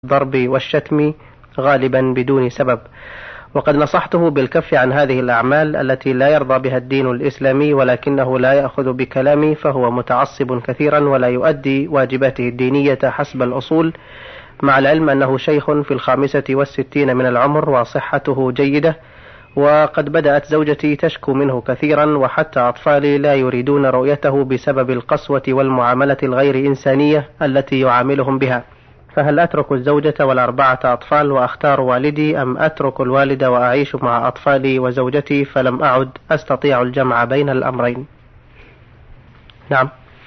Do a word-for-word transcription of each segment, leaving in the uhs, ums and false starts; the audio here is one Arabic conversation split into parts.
الضرب والشتم غالبا بدون سبب. وقد نصحته بالكف عن هذه الأعمال التي لا يرضى بها الدين الإسلامي، ولكنه لا يأخذ بكلامي، فهو متعصب كثيرا ولا يؤدي واجباته الدينية حسب الأصول، مع العلم أنه شيخ في الخامسة والستين من العمر وصحته جيدة. وقد بدأت زوجتي تشكو منه كثيرا، وحتى أطفالي لا يريدون رؤيته بسبب القسوة والمعاملة الغير إنسانية التي يعاملهم بها. فهل أترك الزوجة والأربعة أطفال وأختار والدي، أم أترك الوالد وأعيش مع أطفالي وزوجتي فلم أعد أستطيع الجمع بين الأمرين؟ نعم.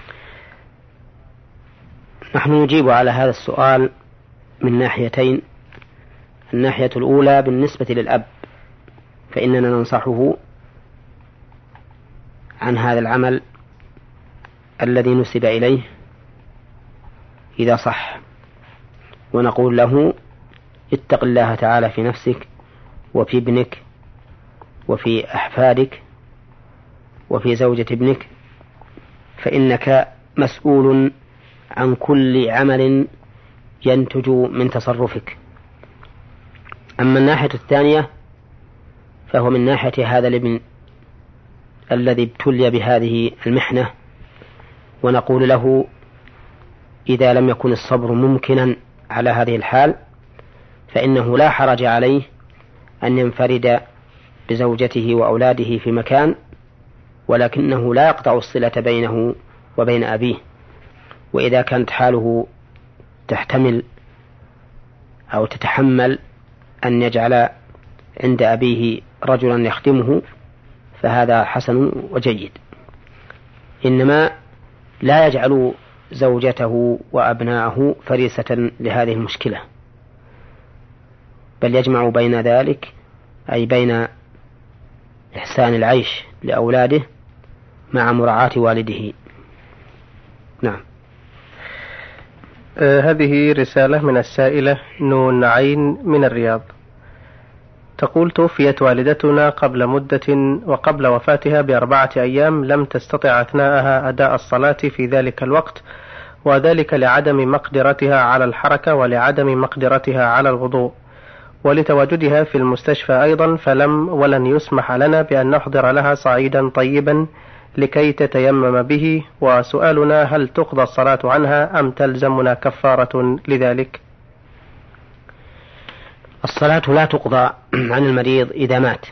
نحن نجيب على هذا السؤال من ناحيتين. الناحية الأولى بالنسبة للأب، فإننا ننصحه عن هذا العمل الذي نسب إليه إذا صح، ونقول له: اتق الله تعالى في نفسك وفي ابنك وفي أحفادك وفي زوجة ابنك، فإنك مسؤول عن كل عمل ينتج من تصرفك. أما الناحية الثانية فهو من ناحية هذا الابن الذي ابتلي بهذه المحنة، ونقول له: إذا لم يكن الصبر ممكنا على هذه الحال فإنه لا حرج عليه أن ينفرد بزوجته وأولاده في مكان، ولكنه لا يقطع الصلة بينه وبين أبيه. وإذا كانت حاله تحتمل أو تتحمل أن يجعل عند أبيه رجلا يخدمه فهذا حسن وجيد، إنما لا يجعل زوجته وأبناءه فريسة لهذه المشكلة، بل يجمع بين ذلك، أي بين إحسان العيش لأولاده مع مراعاة والده. نعم. آه هذه رسالة من السائلة نون عين من الرياض، تقول: توفيت والدتنا قبل مدة، وقبل وفاتها بأربعة أيام لم تستطع أثناءها أداء الصلاة في ذلك الوقت، وذلك لعدم مقدرتها على الحركة ولعدم مقدرتها على الوضوء، ولتواجدها في المستشفى أيضا، فلم ولن يسمح لنا بأن نحضر لها صعيدا طيبا لكي تتيمم به. وسؤالنا: هل تقضى الصلاة عنها أم تلزمنا كفارة لذلك؟ الصلاة لا تقضى عن المريض إذا مات،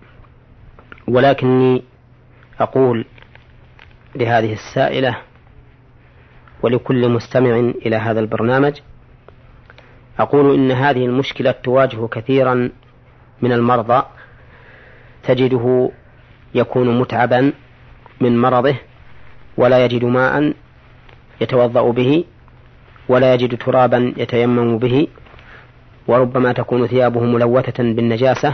ولكني أقول لهذه السائلة ولكل مستمع إلى هذا البرنامج، أقول إن هذه المشكلة تواجه كثيرا من المرضى، تجده يكون متعبا من مرضه ولا يجد ماء يتوضأ به ولا يجد ترابا يتيمم به، وربما تكون ثيابه ملوثة بالنجاسة،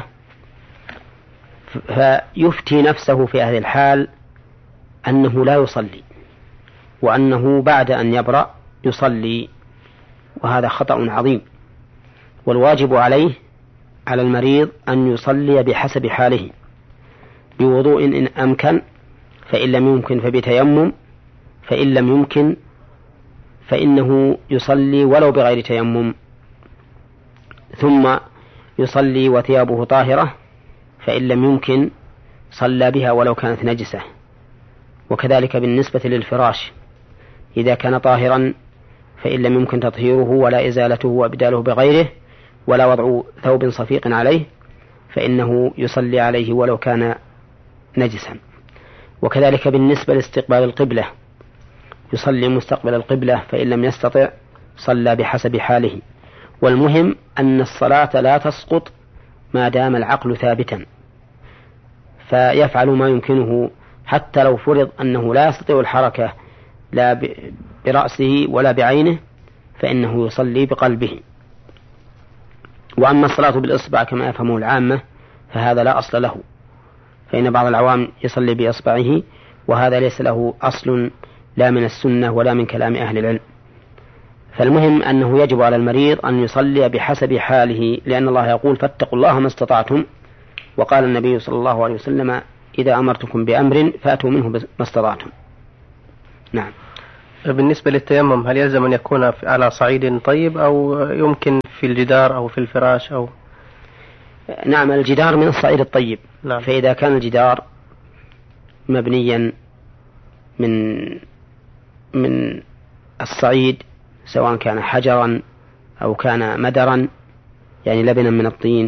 فيفتي نفسه في هذه الحال أنه لا يصلي، وأنه بعد أن يبرأ يصلي، وهذا خطأ عظيم. والواجب عليه على المريض أن يصلي بحسب حاله، بوضوء إن أمكن، فإن لم يمكن فبتيمم، فإن لم يمكن فإنه يصلي ولو بغير تيمم، ثم يصلي وثيابه طاهرة، فإن لم يمكن صلى بها ولو كانت نجسة. وكذلك بالنسبة للفراش، إذا كان طاهرا فإن لم يمكن تطهيره ولا إزالته وإبداله بغيره ولا وضع ثوب صفيق عليه فإنه يصلي عليه ولو كان نجسا. وكذلك بالنسبة لاستقبال القبلة، يصلي مستقبل القبلة، فإن لم يستطع صلى بحسب حاله. والمهم أن الصلاة لا تسقط ما دام العقل ثابتا، فيفعل ما يمكنه، حتى لو فرض أنه لا يستطيع الحركة لا برأسه ولا بعينه فإنه يصلي بقلبه. وأما الصلاة بالإصبع كما يفهمه العامة فهذا لا أصل له، فإن بعض العوام يصلي بإصبعه، وهذا ليس له أصل لا من السنة ولا من كلام أهل العلم. فالمهم أنه يجب على المريض أن يصلي بحسب حاله، لأن الله يقول: فاتقوا الله ما استطعتم، وقال النبي صلى الله عليه وسلم: إذا أمرتكم بأمر فأتوا منه ما استطعتم. نعم. بالنسبة للتيمم هل يلزم أن يكون على صعيد طيب أو يمكن في الجدار أو في الفراش أو؟ نعم، الجدار من الصعيد الطيب. نعم. فإذا كان الجدار مبنيا من من الصعيد سواء كان حجرا أو كان مدرا يعني لبنا من الطين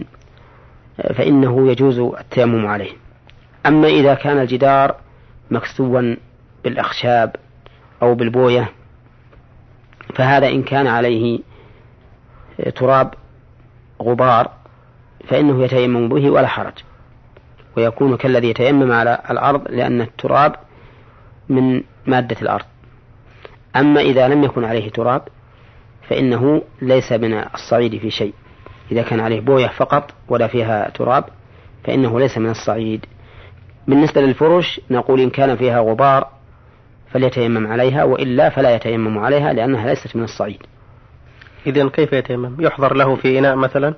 فإنه يجوز التيمم عليه. أما إذا كان الجدار مكسوا بالأخشاب أو بالبوية فهذا إن كان عليه تراب غبار فإنه يتيمم به ولا حرج، ويكون كالذي يتيمم على الأرض لأن التراب من مادة الأرض. أما إذا لم يكن عليه تراب فإنه ليس من الصعيد في شيء، إذا كان عليه بوية فقط ولا فيها تراب فإنه ليس من الصعيد. بالنسبة للفرش نقول إن كان فيها غبار فليتيمم عليها، وإلا فلا يتيمم عليها لأنها ليست من الصعيد. إذن كيف يتيمم؟ يحضر له في إناء مثلا؟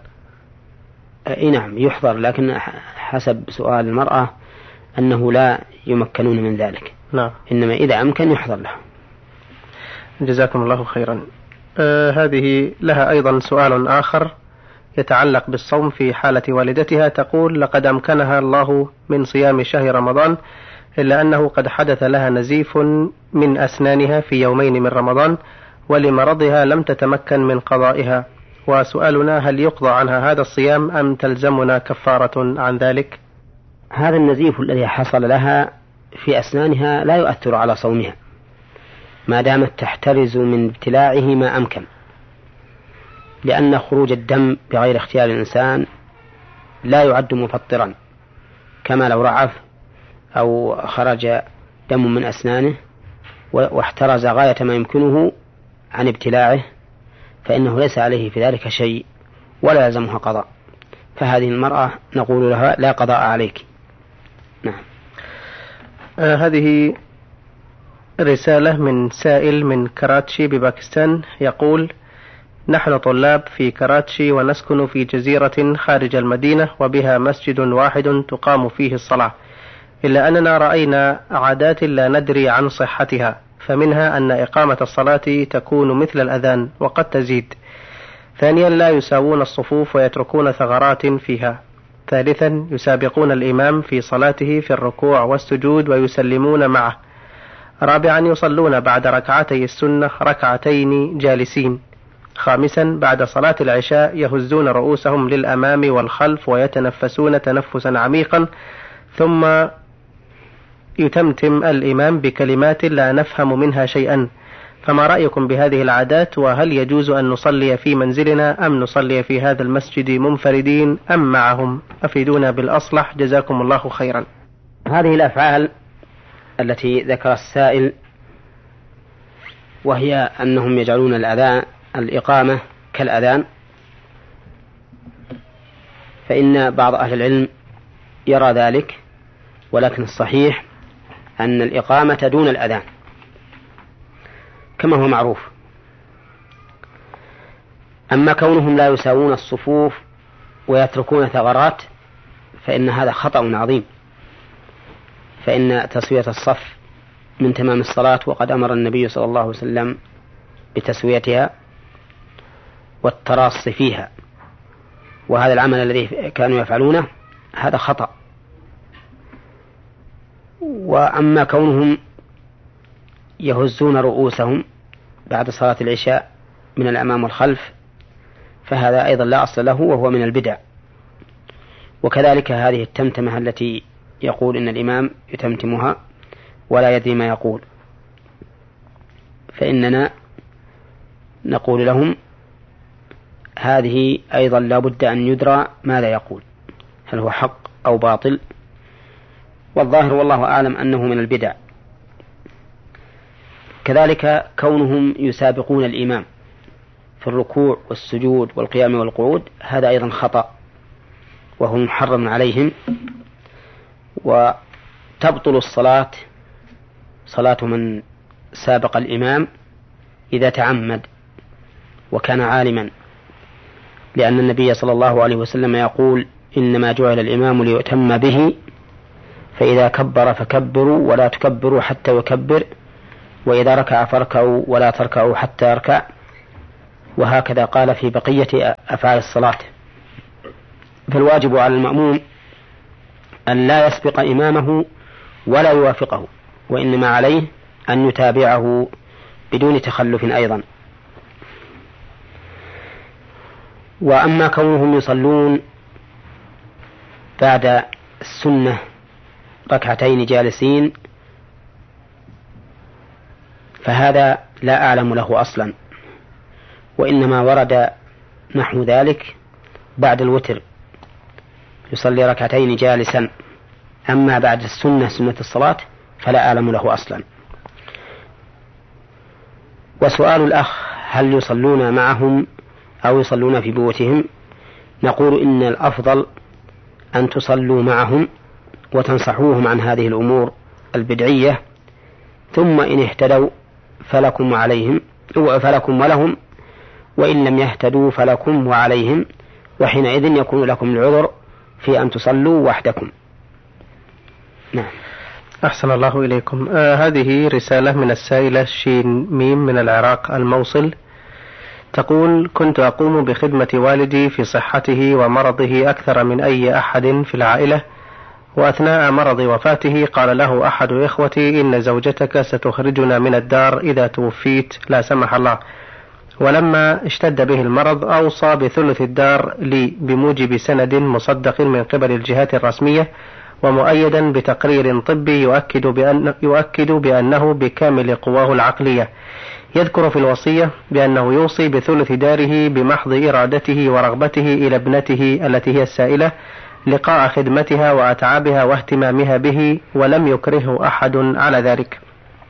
أي نعم يحضر، لكن حسب سؤال المرأة أنه لا يمكنون من ذلك. نعم. إنما إذا أمكن يحضر له. جزاكم الله خيرا. آه هذه لها أيضا سؤال آخر يتعلق بالصوم في حالة والدتها. تقول: لقد أمكنها الله من صيام شهر رمضان إلا أنه قد حدث لها نزيف من أسنانها في يومين من رمضان، ولمرضها لم تتمكن من قضائها، وسؤالنا هل يقضى عنها هذا الصيام أم تلزمنا كفارة عن ذلك؟ هذا النزيف الذي حصل لها في أسنانها لا يؤثر على صومها ما دامت تحترز من ابتلاعه ما أمكن، لأن خروج الدم بغير اختيار الإنسان لا يعد مفطرا، كما لو رعف أو خرج دم من أسنانه واحترز غاية ما يمكنه عن ابتلاعه فإنه ليس عليه في ذلك شيء ولا يلزمها قضاء. فهذه المرأة نقول لها لا قضاء عليك. نعم. آه هذه رسالة من سائل من كراتشي بباكستان يقول: نحن طلاب في كراتشي ونسكن في جزيرة خارج المدينة وبها مسجد واحد تقام فيه الصلاة، إلا أننا رأينا عادات لا ندري عن صحتها، فمنها أن إقامة الصلاة تكون مثل الأذان وقد تزيد. ثانيا لا يساوون الصفوف ويتركون ثغرات فيها. ثالثا يسابقون الإمام في صلاته في الركوع والسجود ويسلمون معه. رابعا يصلون بعد ركعتي السنة ركعتين جالسين. خامسا بعد صلاة العشاء يهزون رؤوسهم للأمام والخلف ويتنفسون تنفسا عميقا، ثم يتمتم الإمام بكلمات لا نفهم منها شيئا. فما رأيكم بهذه العادات؟ وهل يجوز أن نصلي في منزلنا أم نصلي في هذا المسجد منفردين أم معهم؟ أفيدونا بالأصلح جزاكم الله خيرا. هذه الأفعال التي ذكر السائل وهي أنهم يجعلون الأذان الإقامة كالأذان، فإن بعض أهل العلم يرى ذلك، ولكن الصحيح أن الإقامة دون الأذان كما هو معروف. أما كونهم لا يساوون الصفوف ويتركون ثغرات فإن هذا خطأ عظيم، فإن تسوية الصف من تمام الصلاة، وقد أمر النبي صلى الله عليه وسلم بتسويتها والتراص فيها، وهذا العمل الذي كانوا يفعلونه هذا خطأ. وأما كونهم يهزون رؤوسهم بعد صلاة العشاء من الأمام والخلف فهذا أيضا لا أصل له وهو من البدع. وكذلك هذه التمتمة التي يقول إن الإمام يتمتمها ولا يدري ما يقول، فإننا نقول لهم هذه أيضا لا بد أن يدرى ماذا يقول، هل هو حق أو باطل، والظاهر والله أعلم أنه من البدع. كذلك كونهم يسابقون الإمام في الركوع والسجود والقيام والقعود هذا أيضا خطأ وهو محرم عليهم، وتبطل الصلاة صلاة من سابق الإمام إذا تعمد وكان عالما، لأن النبي صلى الله عليه وسلم يقول: إنما جعل الإمام ليؤتم به، فإذا كبر فكبروا ولا تكبروا حتى يكبر، وإذا ركع فاركعوا ولا تركعوا حتى يركع، وهكذا قال في بقية أفعال الصلاة. فالواجب على المأموم أن لا يسبق إمامه ولا يوافقه، وإنما عليه أن يتابعه بدون تخلف أيضا. وأما كونهم يصلون بعد السنة ركعتين جالسين فهذا لا أعلم له أصلا، وإنما ورد نحو ذلك بعد الوتر يصلي ركعتين جالسا، أما بعد السنة سنة الصلاة فلا أعلم له أصلا. وسؤال الأخ هل يصلون معهم أو يصلون في بيوتهم؟ نقول إن الأفضل أن تصلوا معهم وتنصحوهم عن هذه الأمور البدعية، ثم إن اهتدوا فلكم وعليهم فلكم ولهم، وإن لم يهتدوا فلكم وعليهم، وحينئذ يكون لكم العذر في أن تصلوا وحدكم. نعم. أحسن الله إليكم. آه هذه رسالة من السائلة شين ميم من العراق الموصل، تقول: كنت أقوم بخدمة والدي في صحته ومرضه أكثر من أي أحد في العائلة، وأثناء مرض وفاته قال له أحد إخوتي: إن زوجتك ستخرجنا من الدار إذا توفيت لا سمح الله. ولما اشتد به المرض أوصى بثلث الدار لي بموجب سند مصدق من قبل الجهات الرسمية ومؤيدا بتقرير طبي يؤكد, بأن يؤكد بأنه بكامل قواه العقلية. يذكر في الوصية بأنه يوصي بثلث داره بمحض إرادته ورغبته إلى ابنته التي هي السائلة لقاء خدمتها وأتعابها واهتمامها به، ولم يكرهه أحد على ذلك.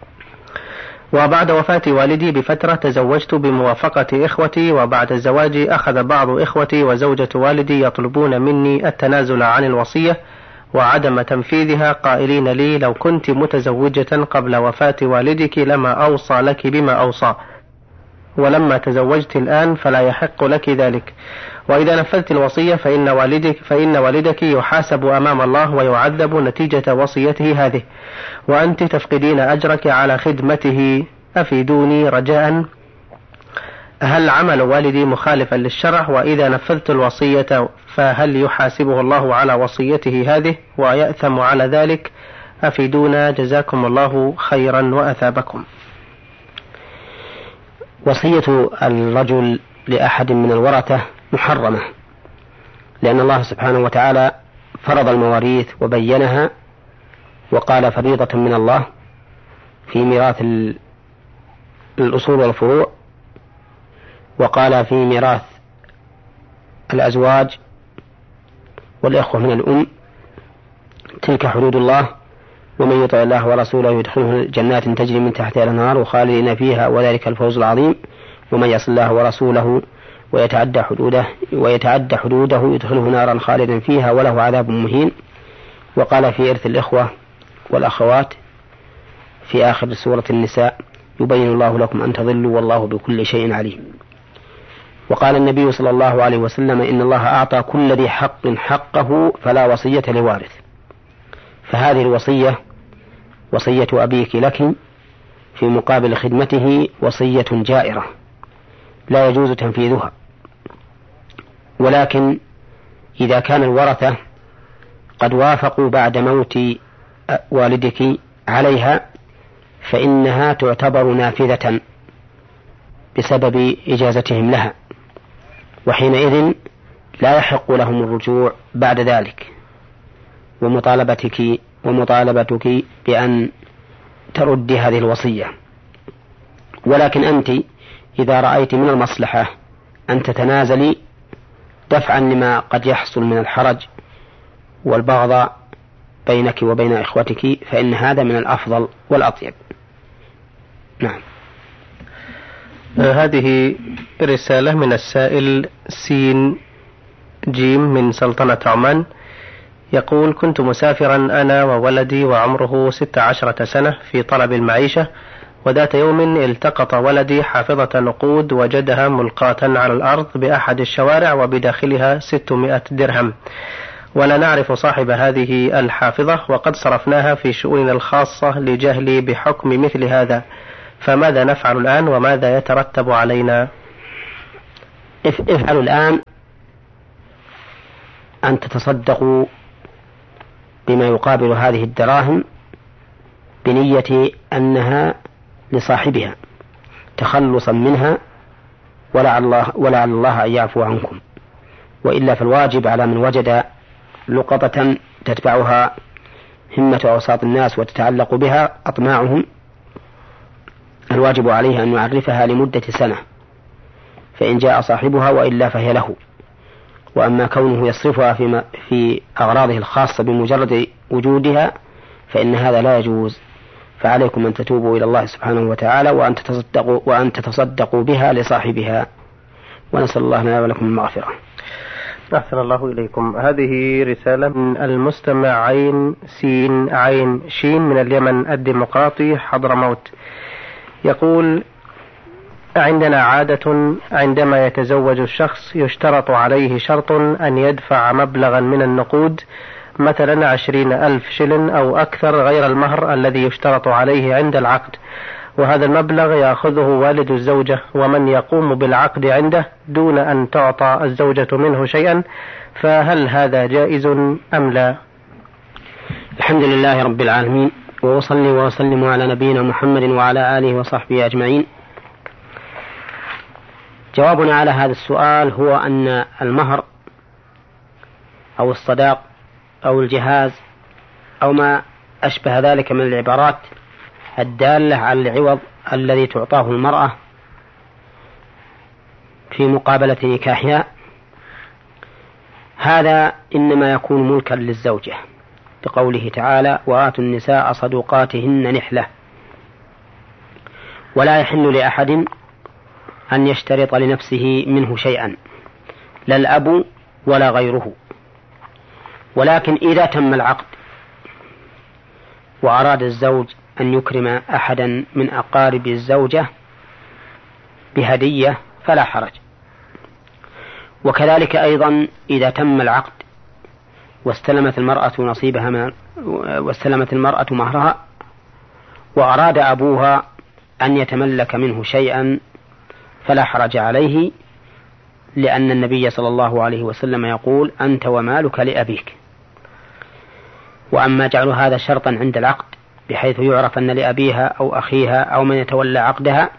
وبعد وفاة والدي بفترة تزوجت بموافقة إخوتي، وبعد الزواج أخذ بعض إخوتي وزوجة والدي يطلبون مني التنازل عن الوصية وعدم تنفيذها، قائلين لي: لو كنت متزوجة قبل وفاة والدك لما أوصى لك بما أوصى، ولما تزوجت الآن فلا يحق لك ذلك، وإذا نفذت الوصية فإن والدك, فإن والدك يحاسب أمام الله ويعذب نتيجة وصيته هذه، وأنت تفقدين أجرك على خدمته. أفيدوني رجاء، هل عمل والدي مخالفا للشرع؟ وإذا نفذت الوصية فهل يحاسبه الله على وصيته هذه ويأثم على ذلك؟ أفيدونا جزاكم الله خيرا وأثابكم. وصية الرجل لأحد من الورثة محرمة، لأن الله سبحانه وتعالى فرض المواريث وبينها وقال: فريضة من الله في ميراث الأصول والفروع، وقال في ميراث الأزواج والإخوة من الأم: تلك حدود الله ومن يطع الله ورسوله يدخله جنات تجري من تحتها الأنهار وخالدين فيها وذلك الفوز العظيم، ومن يعص الله ورسوله ويتعدى حدوده ويتعدى حدوده يدخله نارا خالدا فيها وله عذاب مهين. وقال في إرث الإخوة والأخوات في آخر سورة النساء: يبين الله لكم أن تضلوا والله بكل شيء عليم. وقال النبي صلى الله عليه وسلم: إن الله أعطى كل ذي حق حقه فلا وصية لوارث. فهذه الوصية وصية أبيك لك في مقابل خدمته وصية جائرة لا يجوز تنفيذها، ولكن إذا كان الورثة قد وافقوا بعد موت والدك عليها فإنها تعتبر نافذة بسبب إجازتهم لها، وحينئذ لا يحق لهم الرجوع بعد ذلك ومطالبتك ومطالبتك بأن ترد هذه الوصية. ولكن أنت إذا رأيت من المصلحة أن تتنازلي دفعا لما قد يحصل من الحرج والبغض بينك وبين إخوتك فإن هذا من الأفضل والأطيب. نعم. هذه رسالة من السائل سين جيم من سلطنة عمان، يقول: كنت مسافرا أنا وولدي وعمره ست عشرة سنة في طلب المعيشة، وذات يوم التقط ولدي حافظة نقود وجدها ملقاة على الأرض بأحد الشوارع وبداخلها ستمائة درهم، ولا نعرف صاحب هذه الحافظة وقد صرفناها في شؤوننا الخاصة لجهلي بحكم مثل هذا، فماذا نفعل الآن وماذا يترتب علينا؟ افعلوا الآن أن تتصدقوا بما يقابل هذه الدراهم بنية أنها لصاحبها تخلصا منها، ولعل الله, ولعل الله أن يعفو عنكم. وإلا فالواجب على من وجد لقطة تتبعها همة أوساط الناس وتتعلق بها أطماعهم، الواجب عليه أن يعرفها لمدة سنة، فإن جاء صاحبها وإلا فهي له. وأما كونه يصرفها في, في أغراضه الخاصة بمجرد وجودها فإن هذا لا يجوز. فعليكم أن تتوبوا إلى الله سبحانه وتعالى وأن تتصدقوا, وأن تتصدقوا بها لصاحبها، ونسأل الله لنا ولكم المغفرة. أحسن الله إليكم. هذه رسالة من المستمع عين سين عين شين من اليمن الديمقراطي حضرموت، يقول: عندنا عادة عندما يتزوج الشخص يشترط عليه شرط أن يدفع مبلغا من النقود، مثلا عشرين ألف شلن أو أكثر غير المهر الذي يشترط عليه عند العقد، وهذا المبلغ يأخذه والد الزوجة ومن يقوم بالعقد عنده دون أن تعطى الزوجة منه شيئا، فهل هذا جائز أم لا؟ الحمد لله رب العالمين، وأصلي وأسلم على نبينا محمد وعلى آله وصحبه أجمعين. جوابنا على هذا السؤال هو أن المهر أو الصداق أو الجهاز أو ما أشبه ذلك من العبارات الدالة على العوض الذي تعطاه المرأة في مقابلة نكاحها، هذا إنما يكون ملكا للزوجة بقوله تعالى: وآتوا النساء صدقاتهن نحلة. ولا يحل لأحد أن يشترط لنفسه منه شيئا، لا الأب ولا غيره. ولكن إذا تم العقد وأراد الزوج أن يكرم أحدا من أقارب الزوجة بهدية فلا حرج. وكذلك أيضا إذا تم العقد واستلمت المرأة نصيبها ما واستلمت المرأة مهرها وأراد أبوها أن يتملك منه شيئا فلا حرج عليه، لأن النبي صلى الله عليه وسلم يقول: أنت ومالك لأبيك. وأما جعل هذا شرطا عند العقد بحيث يعرف أن لأبيها أو أخيها أو من يتولى عقدها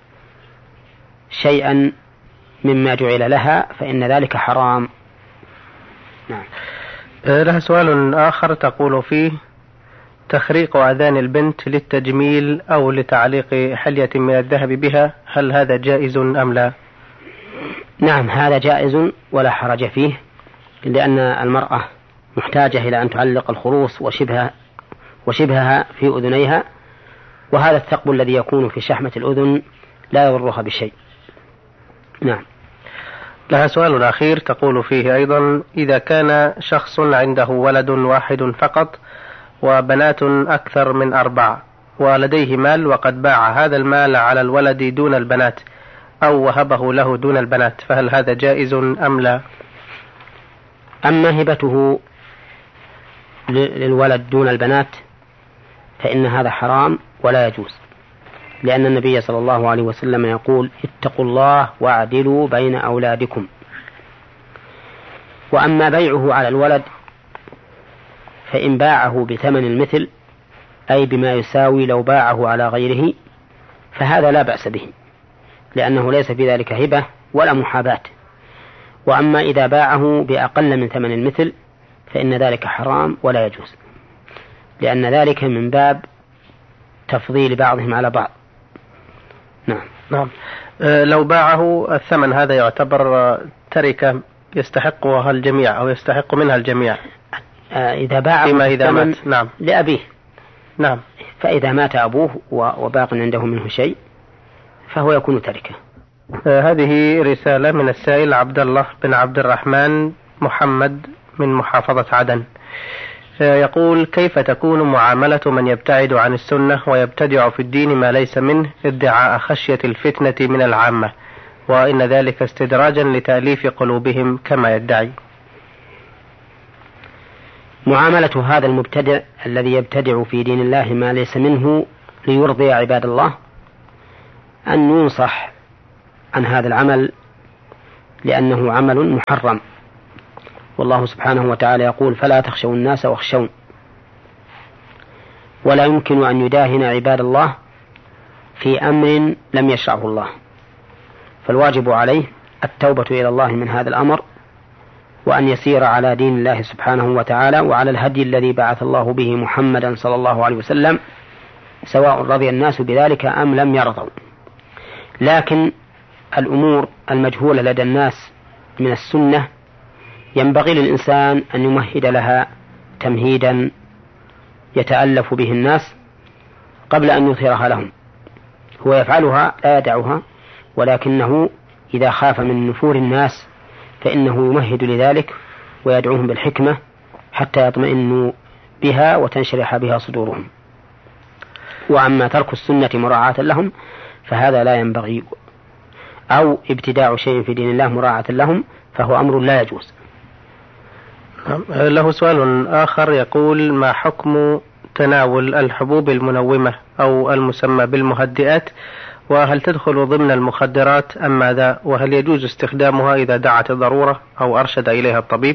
شيئا مما جعل لها فإن ذلك حرام. نعم. لها سؤال آخر تقول فيه: تخريق أذان البنت للتجميل أو لتعليق حلية من الذهب بها، هل هذا جائز أم لا؟ نعم، هذا جائز ولا حرج فيه، لأن المرأة محتاجة إلى أن تعلق الخروص وشبهها, وشبهها في أذنيها، وهذا الثقب الذي يكون في شحمة الأذن لا يضرها بشيء. نعم. لها سؤال أخير تقول فيه أيضا: إذا كان شخص عنده ولد واحد فقط وبنات أكثر من أربع ولديه مال وقد باع هذا المال على الولد دون البنات أو وهبه له دون البنات، فهل هذا جائز أم لا؟ أما هبته للولد دون البنات فإن هذا حرام ولا يجوز، لأن النبي صلى الله عليه وسلم يقول: اتقوا الله واعدلوا بين أولادكم. وأما بيعه على الولد فإن باعه بثمن المثل أي بما يساوي لو باعه على غيره فهذا لا بأس به، لأنه ليس في ذلك هبة ولا محاباة. وأما إذا باعه بأقل من ثمن المثل فإن ذلك حرام ولا يجوز، لأن ذلك من باب تفضيل بعضهم على بعض. نعم. نعم. أه لو باعه الثمن هذا يعتبر تركة يستحقها الجميع أو يستحق منها الجميع. أه إذا باعه فيما إذا مات. نعم. لأبيه. نعم. فإذا مات أبوه وباق عنده منه شيء فهو يكون تركة. أه هذه رسالة من السائل عبد الله بن عبد الرحمن محمد من محافظة عدن، يقول: كيف تكون معاملة من يبتعد عن السنة ويبتدع في الدين ما ليس منه ادعاء خشية الفتنة من العامة، وإن ذلك استدراجا لتأليف قلوبهم كما يدعي؟ معاملة هذا المبتدع الذي يبتدع في دين الله ما ليس منه ليرضي عباد الله أن ينصح عن هذا العمل لأنه عمل محرم، والله سبحانه وتعالى يقول فلا تخشوا الناس واخشون. ولا يمكن أن يداهن عباد الله في أمر لم يشرعه الله، فالواجب عليه التوبة إلى الله من هذا الأمر، وأن يسير على دين الله سبحانه وتعالى وعلى الهدي الذي بعث الله به محمدا صلى الله عليه وسلم، سواء رضي الناس بذلك أم لم يرضوا. لكن الأمور المجهولة لدى الناس من السنة ينبغي للإنسان أن يمهد لها تمهيدا يتألف به الناس قبل أن يظهرها لهم. هو يفعلها لا يدعها، ولكنه إذا خاف من نفور الناس فإنه يمهد لذلك ويدعوهم بالحكمة حتى يطمئنوا بها وتنشرح بها صدورهم. وأما ترك السنة مراعاة لهم فهذا لا ينبغي، أو ابتداع شيء في دين الله مراعاة لهم فهو أمر لا يجوز. له سؤال آخر يقول: ما حكم تناول الحبوب المنومة أو المسمى بالمهدئات، وهل تدخل ضمن المخدرات أم ماذا؟ وهل يجوز استخدامها إذا دعت الضرورة أو أرشد إليها الطبيب؟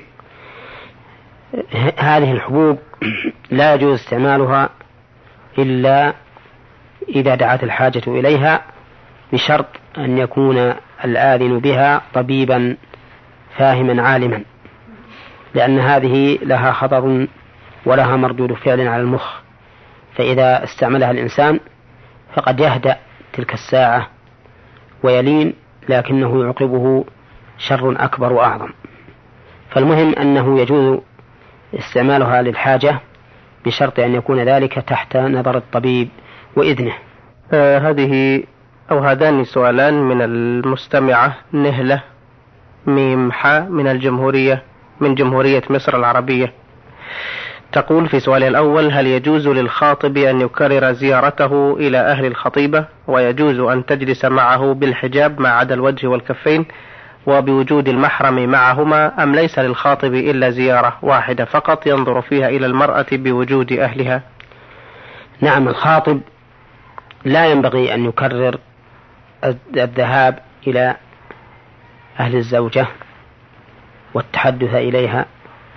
هذه الحبوب لا يجوز استعمالها إلا إذا دعت الحاجة إليها، بشرط أن يكون الآذن بها طبيبا فاهما عالما، لأن هذه لها خطر ولها مردود فعل على المخ، فإذا استعملها الإنسان فقد يهدأ تلك الساعة ويلين، لكنه يعقبه شر أكبر وأعظم. فالمهم أنه يجوز استعمالها للحاجة بشرط أن يكون ذلك تحت نظر الطبيب وإذنه. آه هذه أو هذان سؤالان من المستمعة نهلة ميم حا من الجمهورية من جمهورية مصر العربية. تقول في سؤالها الأول: هل يجوز للخاطب أن يكرر زيارته إلى أهل الخطيبة، ويجوز أن تجلس معه بالحجاب ما عدا الوجه والكفين وبوجود المحرم معهما، أم ليس للخاطب إلا زيارة واحدة فقط ينظر فيها إلى المرأة بوجود أهلها؟ نعم، الخاطب لا ينبغي أن يكرر الذهاب إلى أهل الزوجة والتحدث إليها،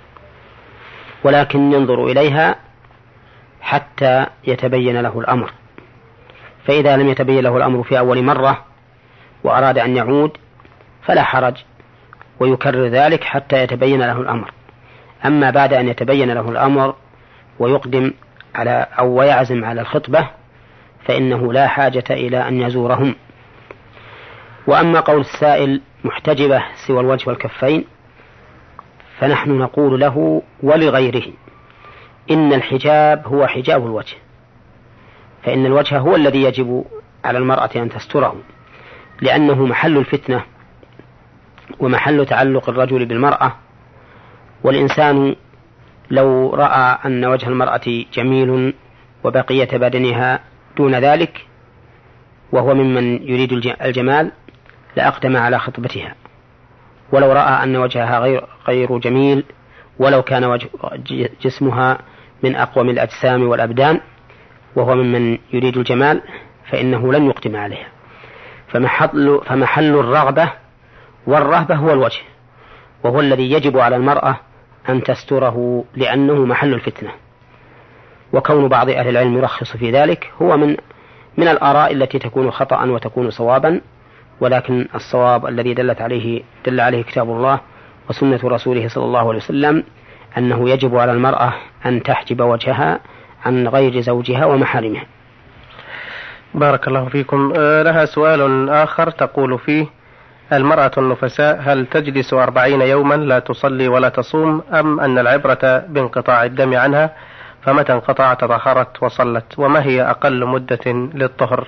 ولكن ينظر إليها حتى يتبين له الأمر، فإذا لم يتبين له الأمر في أول مرة وأراد أن يعود فلا حرج، ويكرر ذلك حتى يتبين له الأمر. أما بعد أن يتبين له الأمر ويقدم على أو ويعزم على الخطبة فإنه لا حاجة إلى أن يزورهم. وأما قول السائل محتجبة سوى الوجه والكفين، فنحن نقول له ولغيره إن الحجاب هو حجاب الوجه، فإن الوجه هو الذي يجب على المرأة أن تستره، لأنه محل الفتنة ومحل تعلق الرجل بالمرأة. والإنسان لو رأى أن وجه المرأة جميل وبقية بدنها دون ذلك وهو ممن يريد الجمال لأقدم على خطبتها، ولو رأى أن وجهها غير, غير جميل ولو كان وجه جسمها من أقوم الأجسام والأبدان وهو ممن يريد الجمال فإنه لن يقدم عليها. فمحل, فمحل الرغبة والرهبة هو الوجه، وهو الذي يجب على المرأة أن تستره لأنه محل الفتنة. وكون بعض أهل العلم يرخص في ذلك هو من من الآراء التي تكون خطأ وتكون صوابا، ولكن الصواب الذي دلت عليه دل عليه كتاب الله وسنة رسوله صلى الله عليه وسلم أنه يجب على المرأة أن تحجب وجهها عن غير زوجها ومحارمها. بارك الله فيكم. لها سؤال آخر تقول فيه: المرأة النفساء هل تجلس أربعين يوما لا تصلي ولا تصوم، أم أن العبرة بانقطاع الدم عنها، فمتى انقطع تطهرت وصلت، وما هي أقل مدة للطهر؟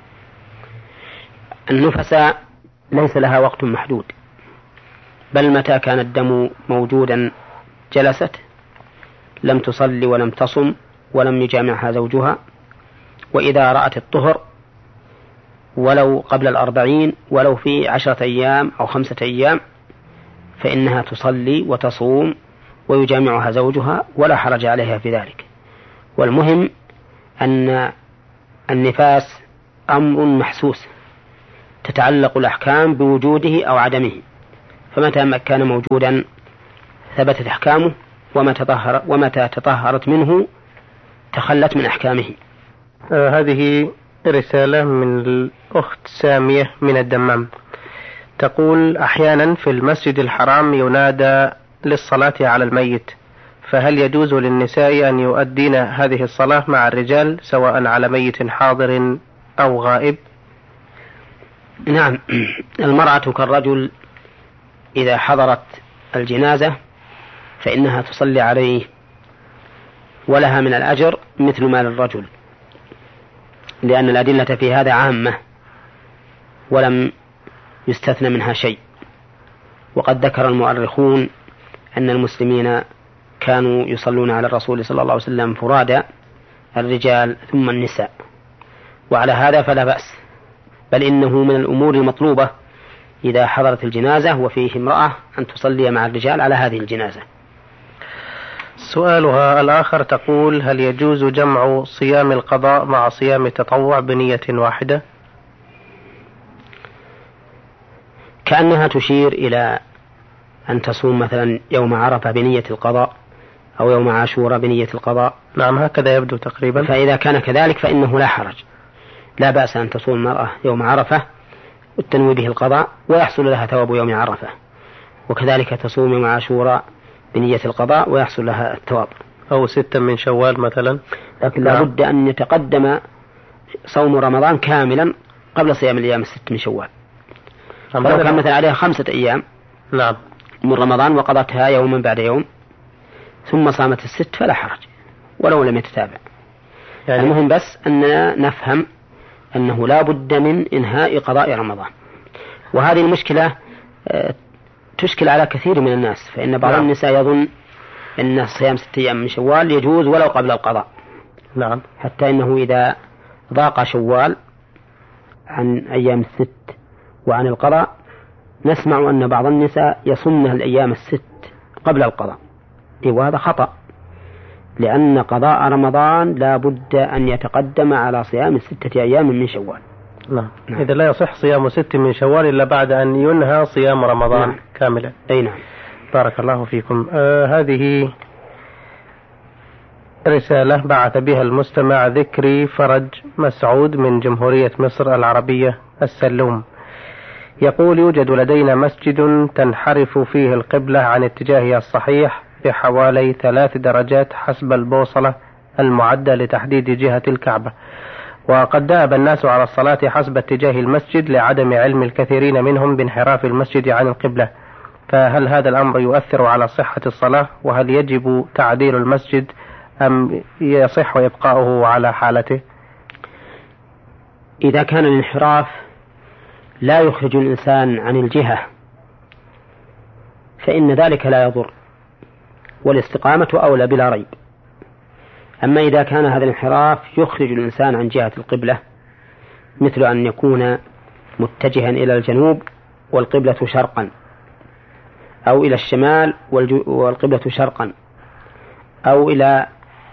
النفساء ليس لها وقت محدود، بل متى كان الدم موجودا جلست، لم تصلي ولم تصم ولم يجامعها زوجها. وإذا رأت الطهر ولو قبل الأربعين ولو في عشرة أيام أو خمسة أيام فإنها تصلي وتصوم ويجامعها زوجها ولا حرج عليها في ذلك. والمهم أن النفاس أمر محسوس تتعلق الأحكام بوجوده أو عدمه، فمتى ما كان موجودا ثبتت أحكامه، ومتى تطهر ومتى تطهرت منه تخلت من أحكامه. آه هذه رسالة من الأخت سامية من الدمام، تقول: أحيانا في المسجد الحرام ينادى للصلاة على الميت، فهل يجوز للنساء أن يؤدين هذه الصلاة مع الرجال سواء على ميت حاضر أو غائب؟ نعم، المرأة كالرجل إذا حضرت الجنازة فإنها تصلي عليه ولها من الأجر مثل ما للرجل، لأن الأدلة في هذا عامة ولم يستثنى منها شيء. وقد ذكر المؤرخون أن المسلمين كانوا يصلون على الرسول صلى الله عليه وسلم فرادى، الرجال ثم النساء، وعلى هذا فلا بأس، بل إنه من الأمور المطلوبة إذا حضرت الجنازة وفيه امرأة أن تصلي مع الرجال على هذه الجنازة. سؤالها الآخر تقول: هل يجوز جمع صيام القضاء مع صيام التطوع بنية واحدة؟ كأنها تشير إلى أن تصوم مثلا يوم عرفة بنية القضاء أو يوم عاشوراء بنية القضاء. نعم، هكذا يبدو تقريبا. فإذا كان كذلك فإنه لا حرج، لا بأس أن تصوم المرأة يوم عرفة والتنوي به القضاء ويحصل لها ثواب يوم عرفة، وكذلك تصوم يوم عاشوراء بنية القضاء ويحصل لها الثواب. أو ستة من شوال مثلا. لكن لا بد أن يتقدم صوم رمضان كاملا قبل صيام الأيام الست من شوال. فلو كان مثلا عليها خمسة أيام نعم من رمضان وقضتها يوما بعد يوم ثم صامت الست فلا حرج ولو لم يتتابع. يعني المهم بس أننا نفهم أنه لا بد من إنهاء قضاء رمضان، وهذه المشكلة تشكل على كثير من الناس، فإن بعض نعم. النساء يظن أن صيام ستة أيام من شوال يجوز ولو قبل القضاء. نعم. حتى إنه إذا ضاق شوال عن أيام الست وعن القضاء نسمع أن بعض النساء يصمن الأيام الست قبل القضاء، وهذا خطأ، لأن قضاء رمضان لا بد أن يتقدم على صيام ستة أيام من شوال. نعم. نعم. إذا لا يصح صيام ست من شوال إلا بعد أن ينهى صيام رمضان نعم. كاملا. أي نعم. بارك الله فيكم. آه هذه رسالة بعث بها المستمع ذكري فرج مسعود من جمهورية مصر العربية السلوم، يقول: يوجد لدينا مسجد تنحرف فيه القبلة عن اتجاهها الصحيح بحوالي ثلاث درجات حسب البوصلة المعدة لتحديد جهة الكعبة، وقد دأب الناس على الصلاة حسب اتجاه المسجد لعدم علم الكثيرين منهم بانحراف المسجد عن القبلة، فهل هذا الأمر يؤثر على صحة الصلاة؟ وهل يجب تعديل المسجد أم يصح إبقاؤه على حالته؟ إذا كان الانحراف لا يخرج الإنسان عن الجهة فإن ذلك لا يضر، والاستقامة أولى بلا ريب. أما إذا كان هذا الانحراف يخرج الإنسان عن جهة القبلة، مثل أن يكون متجها إلى الجنوب والقبلة شرقا، أو إلى الشمال والقبلة شرقا، أو إلى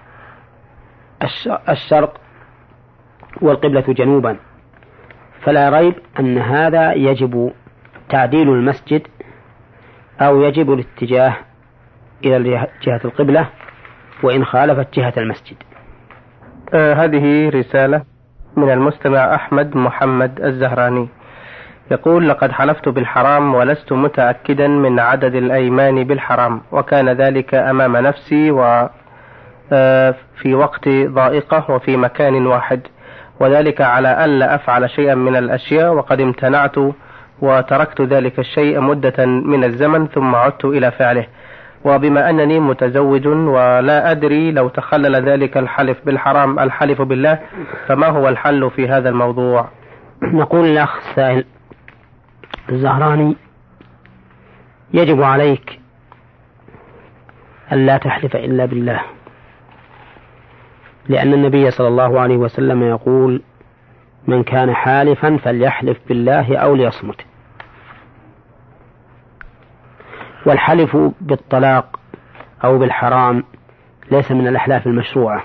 الشرق والقبلة جنوبا، فلا ريب أن هذا يجب تعديل المسجد أو يجب الاتجاه إلى جهة القبلة وإن خالفت جهة المسجد. آه هذه رسالة من المستمع أحمد محمد الزهراني، يقول: لقد حلفت بالحرام ولست متأكدا من عدد الأيمان بالحرام، وكان ذلك أمام نفسي وفي وقت ضائقة وفي مكان واحد، وذلك على ألا أفعل شيئا من الأشياء، وقد امتنعت وتركت ذلك الشيء مدة من الزمن ثم عدت إلى فعله، وبما أنني متزوج ولا أدري لو تخلل ذلك الحلف بالحرام الحلف بالله، فما هو الحل في هذا الموضوع؟ نقول الأخ السائل الزهراني: يجب عليك ألا تحلف إلا بالله، لأن النبي صلى الله عليه وسلم يقول: من كان حالفا فليحلف بالله أو ليصمت. والحلف بالطلاق أو بالحرام ليس من الأحلاف المشروعة،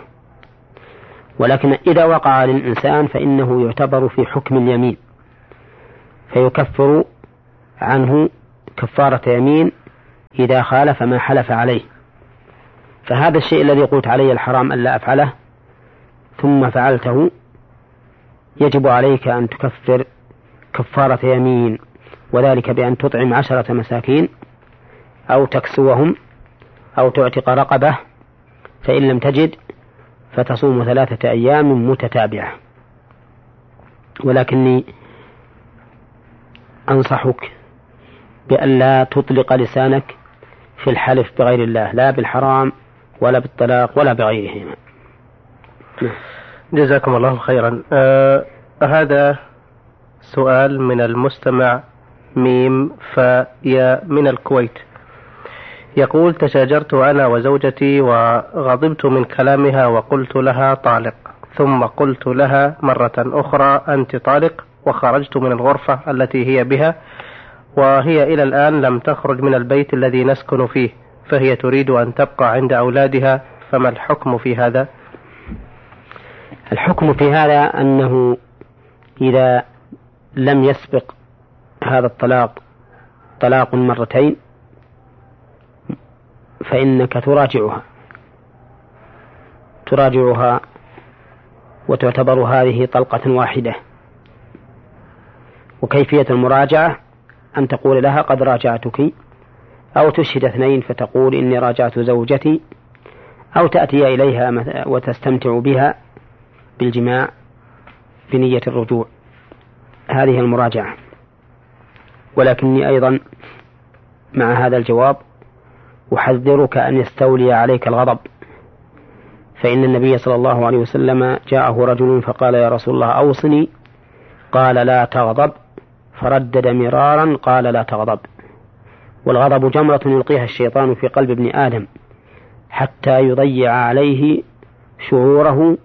ولكن إذا وقع للإنسان فإنه يعتبر في حكم اليمين، فيكفر عنه كفارة يمين إذا خالف ما حلف عليه. فهذا الشيء الذي قلت علي الحرام ألا أفعله ثم فعلته يجب عليك أن تكفر كفارة يمين، وذلك بأن تطعم عشرة مساكين أو تكسوهم أو تعتق رقبة، فإن لم تجد فتصوم ثلاثة أيام متتابعة. ولكني أنصحك بأن لا تطلق لسانك في الحلف بغير الله، لا بالحرام ولا بالطلاق ولا بغيرهما. جزاكم الله خيرا. آه هذا سؤال من المستمع ميم فيا من الكويت، يقول: تشاجرت أنا وزوجتي وغضبت من كلامها وقلت لها طالق، ثم قلت لها مرة أخرى أنت طالق، وخرجت من الغرفة التي هي بها، وهي إلى الآن لم تخرج من البيت الذي نسكن فيه، فهي تريد أن تبقى عند أولادها، فما الحكم في هذا؟ الحكم في هذا أنه إذا لم يسبق هذا الطلاق طلاق مرتين فإنك تراجعها تراجعها وتعتبر هذه طلقة واحدة. وكيفية المراجعة أن تقول لها قد راجعتك، أو تشهد اثنين فتقول إني راجعت زوجتي، أو تأتي إليها وتستمتع بها بالجماع بنية الرجوع. هذه المراجعة. ولكني أيضا مع هذا الجواب أحذرك أن يستولي عليك الغضب، فإن النبي صلى الله عليه وسلم جاءه رجل فقال: يا رسول الله أوصني، قال: لا تغضب، فردد مرارا قال: لا تغضب. والغضب جمرة يلقيها الشيطان في قلب ابن آدم حتى يضيع عليه شعوره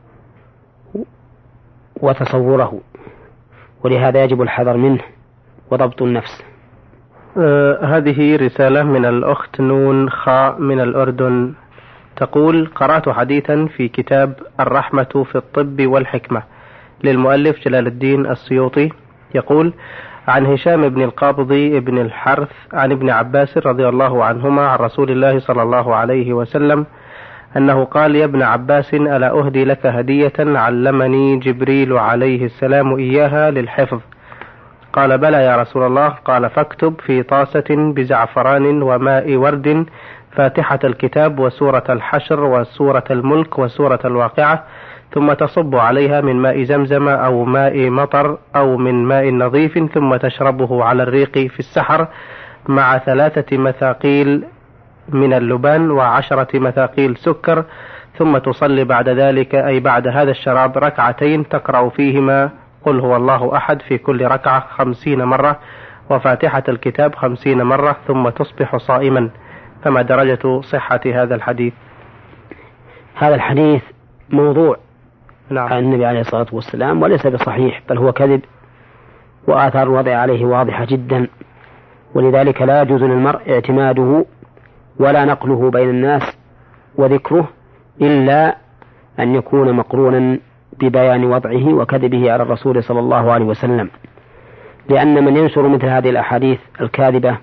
وتصوره، ولهذا يجب الحذر منه وضبط النفس. آه هذه رسالة من الأخت نون خاء من الأردن، تقول: قرأت حديثا في كتاب الرحمة في الطب والحكمة للمؤلف جلال الدين السيوطي، يقول: عن هشام بن القابضي بن الحرث عن ابن عباس رضي الله عنهما عن رسول الله صلى الله عليه وسلم أنه قال: يا ابن عباس، ألا أهدي لك هدية علمني جبريل عليه السلام إياها للحفظ؟ قال: بلى يا رسول الله. قال: فاكتب في طاسة بزعفران وماء ورد فاتحة الكتاب وسورة الحشر وسورة الملك وسورة الواقعة، ثم تصب عليها من ماء زمزم أو ماء مطر أو من ماء نظيف، ثم تشربه على الريق في السحر مع ثلاثة مثاقيل من اللبان وعشرة مثاقيل سكر، ثم تصلي بعد ذلك أي بعد هذا الشراب ركعتين تقرأ فيهما قل هو الله أحد في كل ركعة خمسين مرة وفاتحة الكتاب خمسين مرة، ثم تصبح صائما. فما درجة صحة هذا الحديث؟ هذا الحديث موضوع نعم. عن النبي عليه الصلاة والسلام، وليس بصحيح، بل هو كذب، وآثار الوضع عليه واضحة جدا، ولذلك لا يجوز للمرء اعتماده ولا نقله بين الناس وذكره إلا أن يكون مقرونا ببيان وضعه وكذبه على الرسول صلى الله عليه وسلم، لأن من ينشر مثل هذه الأحاديث الكاذبة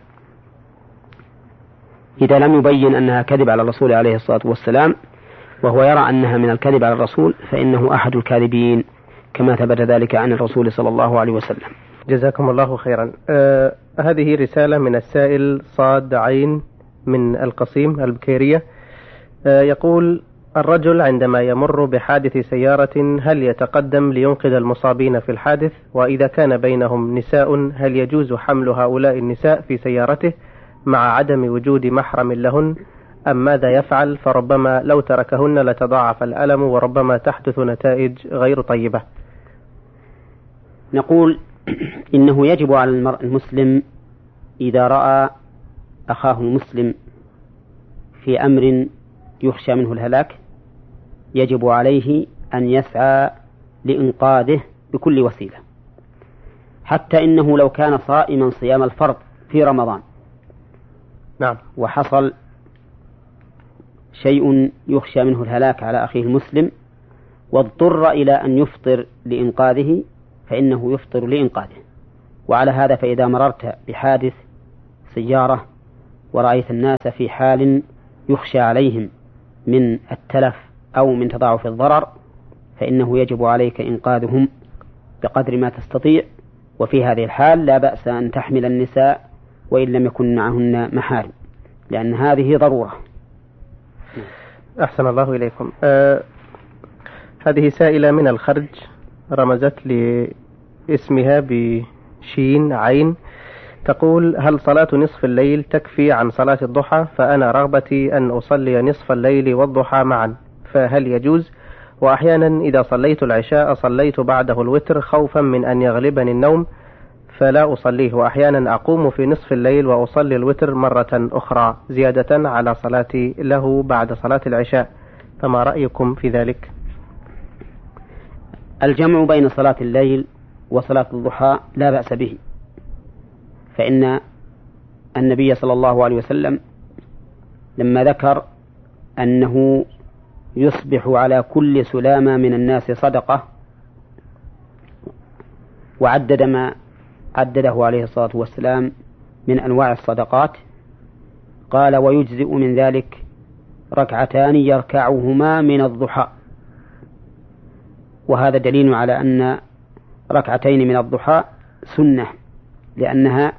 إذا لم يبين أنها كذب على الرسول عليه الصلاة والسلام وهو يرى أنها من الكذب على الرسول فإنه أحد الكاذبين، كما ثبت ذلك عن الرسول صلى الله عليه وسلم. جزاكم الله خيرا. آه هذه رسالة من السائل صاد عين من القصيم البكيرية، آه يقول: الرجل عندما يمر بحادث سيارة هل يتقدم لينقذ المصابين في الحادث؟ وإذا كان بينهم نساء هل يجوز حمل هؤلاء النساء في سيارته مع عدم وجود محرم لهن، أم ماذا يفعل؟ فربما لو تركهن لتضاعف الألم وربما تحدث نتائج غير طيبة. نقول إنه يجب على المرء المسلم إذا رأى أخاه المسلم في أمر يخشى منه الهلاك يجب عليه أن يسعى لإنقاذه بكل وسيلة، حتى إنه لو كان صائما صيام الفرض في رمضان نعم وحصل شيء يخشى منه الهلاك على أخيه المسلم واضطر إلى أن يفطر لإنقاذه فإنه يفطر لإنقاذه وعلى هذا فإذا مررت بحادث سيارة ورأيت الناس في حال يخشى عليهم من التلف أو من تضاعف الضرر فإنه يجب عليك إنقاذهم بقدر ما تستطيع، وفي هذه الحال لا بأس أن تحمل النساء وإن لم يكن معهن محارم، لأن هذه ضرورة. أحسن الله إليكم. آه هذه سائلة من الخرج رمزت لاسمها بشين عين، تقول: هل صلاة نصف الليل تكفي عن صلاة الضحى؟ فأنا رغبتي أن أصلي نصف الليل والضحى معا، فهل يجوز؟ وأحيانا إذا صليت العشاء صليت بعده الوتر خوفا من أن يغلبني النوم فلا أصليه، وأحيانا أقوم في نصف الليل وأصلي الوتر مرة أخرى زيادة على صلاتي له بعد صلاة العشاء، فما رأيكم في ذلك؟ الجمع بين صلاة الليل وصلاة الضحى لا بأس به، فإن النبي صلى الله عليه وسلم لما ذكر أنه يصبح على كل سلامة من الناس صدقة وعدد ما عدده عليه الصلاة والسلام من أنواع الصدقات، قال: ويجزئ من ذلك ركعتان يركعهما من الضحى. وهذا دليل على أن ركعتين من الضحى سنة، لأنها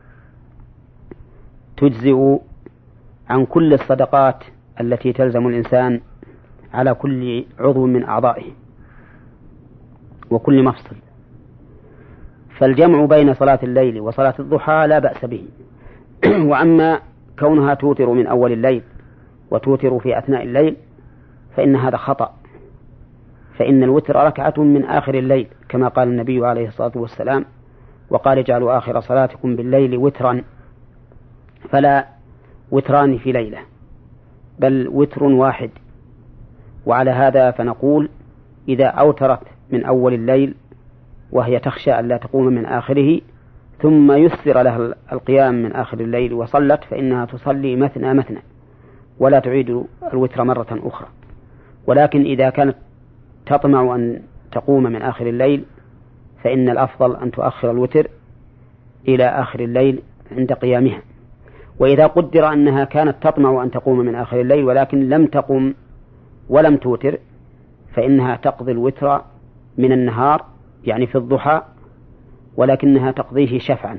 تجزئ عن كل الصدقات التي تلزم الإنسان على كل عضو من أعضائه وكل مفصل. فالجمع بين صلاة الليل وصلاة الضحى لا بأس به. وأما كونها توتر من أول الليل وتوتر في أثناء الليل فإن هذا خطأ، فإن الوتر ركعة من آخر الليل كما قال النبي عليه الصلاة والسلام: وقال: اجعلوا آخر صلاتكم بالليل وترا، فلا وتران في ليلة بل وتر واحد. وعلى هذا فنقول: إذا أوترت من أول الليل وهي تخشى أن لا تقوم من آخره ثم يسر لها القيام من آخر الليل وصلت فإنها تصلي مثنى مثنى ولا تعيد الوتر مرة أخرى. ولكن إذا كانت تطمع أن تقوم من آخر الليل فإن الأفضل أن تؤخر الوتر إلى آخر الليل عند قيامها. وإذا قدر أنها كانت تطمع أن تقوم من آخر الليل ولكن لم تقم ولم توتر فإنها تقضي الوتر من النهار يعني في الضحى، ولكنها تقضيه شفعا.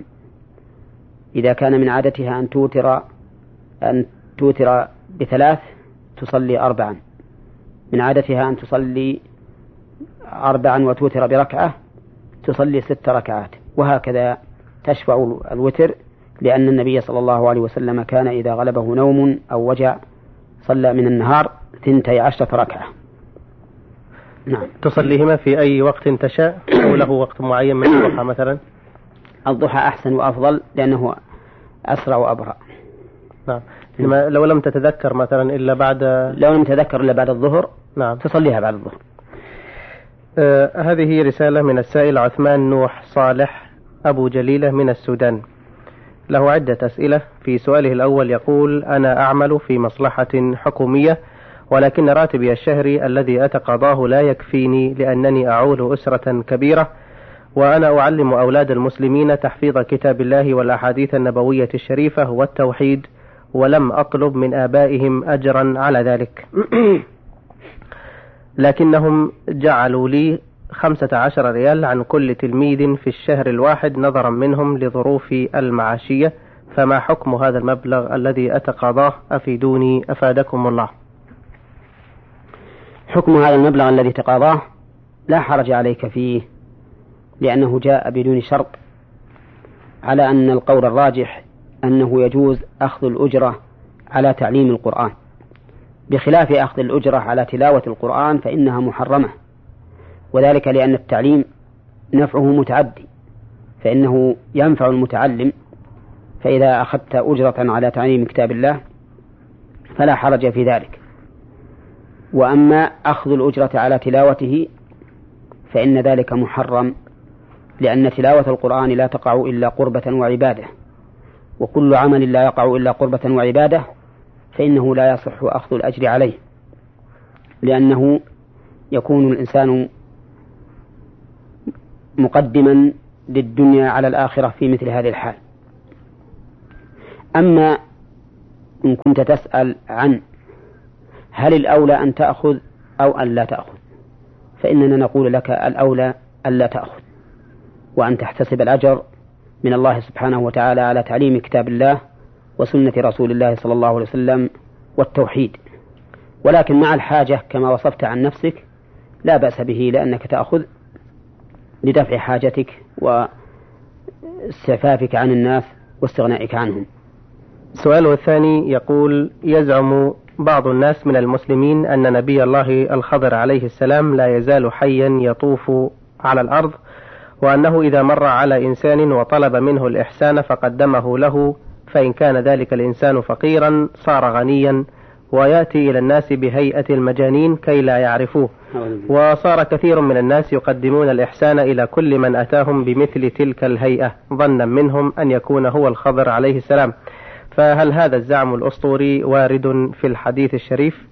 إذا كان من عادتها أن توتر أن توتر بثلاث تصلي أربعا، من عادتها أن تصلي أربعا وتوتر بركعة تصلي ست ركعات، وهكذا تشفع الوتر، لأن النبي صلى الله عليه وسلم كان إذا غلبه نوم أو وجع صلى من النهار ثنتي عشرة ركعة. نعم. تصليهما في أي وقت تشاء أو له وقت معين من الضحى مثلا؟ الضحى أحسن وأفضل لأنه أسرع وأبرأ. نعم. لو لم تتذكر مثلا إلا بعد لو لم تتذكر إلا بعد الظهر نعم تصليها بعد الظهر. آه هذه رسالة من السائل عثمان نوح صالح أبو جليلة من السودان، له عدة أسئلة. في سؤاله الأول يقول: أنا أعمل في مصلحة حكومية ولكن راتبي الشهري الذي أتقاضاه لا يكفيني لأنني أعول أسرة كبيرة، وأنا أعلم أولاد المسلمين تحفيظ كتاب الله والأحاديث النبوية الشريفة والتوحيد، ولم أطلب من آبائهم أجرا على ذلك، لكنهم جعلوا لي خمسة عشر ريال عن كل تلميذ في الشهر الواحد نظرا منهم لظروفي المعاشية، فما حكم هذا المبلغ الذي أتقاضاه؟ أفيدوني أفادكم الله. حكم هذا المبلغ الذي تقاضاه لا حرج عليك فيه، لأنه جاء بدون شرط، على أن القول الراجح أنه يجوز أخذ الأجرة على تعليم القرآن، بخلاف أخذ الأجرة على تلاوة القرآن فإنها محرمة، وذلك لأن التعليم نفعه متعدي، فإنه ينفع المتعلم، فإذا أخذت أجرة على تعليم كتاب الله فلا حرج في ذلك. وأما أخذ الأجرة على تلاوته فإن ذلك محرم، لأن تلاوة القرآن لا تقع إلا قربة وعبادة، وكل عمل لا يقع إلا قربة وعبادة فإنه لا يصح أخذ الأجر عليه، لأنه يكون الإنسان مقدما للدنيا على الآخرة في مثل هذه الحال. أما إن كنت تسأل عن هل الأولى أن تأخذ أو أن لا تأخذ، فإننا نقول لك الأولى أن لا تأخذ، وأن تحتسب الأجر من الله سبحانه وتعالى على تعليم كتاب الله وسنة رسول الله صلى الله عليه وسلم والتوحيد. ولكن مع الحاجة كما وصفت عن نفسك لا بأس به، لأنك تأخذ لدفع حاجتك واستعفافك عن الناس واستغنائك عنهم. سؤاله الثاني يقول: يزعم بعض الناس من المسلمين أن نبي الله الخضر عليه السلام لا يزال حيا يطوف على الأرض، وأنه إذا مر على إنسان وطلب منه الإحسان فقدمه له، فإن كان ذلك الإنسان فقيرا صار غنيا، ويأتي إلى الناس بهيئة المجانين كي لا يعرفوه. وصار كثير من الناس يقدمون الإحسان إلى كل من أتاهم بمثل تلك الهيئة ظنا منهم أن يكون هو الخضر عليه السلام، فهل هذا الزعم الأسطوري وارد في الحديث الشريف؟